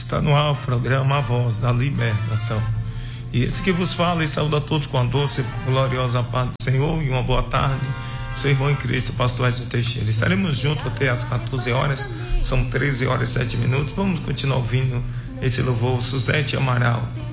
está no ar o programa A Voz da Libertação. E esse que vos fala e saúda a todos com a doce e gloriosa paz do Senhor e uma boa tarde. Seu irmão em Cristo, pastor Edson Teixeira. Estaremos juntos até às 14 horas, são 13 horas e 7 minutos. Vamos continuar ouvindo esse louvor, Suzete Amaral.